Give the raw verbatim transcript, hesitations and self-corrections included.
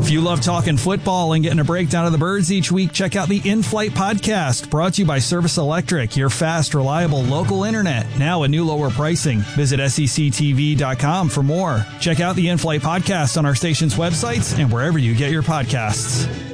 If you love talking football and getting a breakdown of the Birds each week, check out the In-Flight Podcast, brought to you by Service Electric, your fast, reliable local internet. Now a new lower pricing. Visit S E C T V dot com for more. Check out the In-Flight Podcast on our station's websites and wherever you get your podcasts.